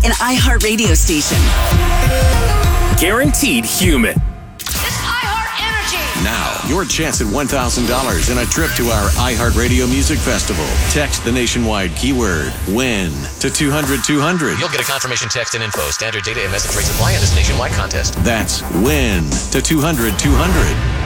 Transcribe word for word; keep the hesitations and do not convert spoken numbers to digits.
an iHeartRadio station. Guaranteed human. It's iHeart Energy. Now, your chance at one thousand dollars and a trip to our iHeartRadio Music Festival. Text the nationwide keyword WIN to two hundred two hundred. You'll get a confirmation text and info. Standard data and message rates apply in this nationwide contest. That's WIN to two hundred two hundred.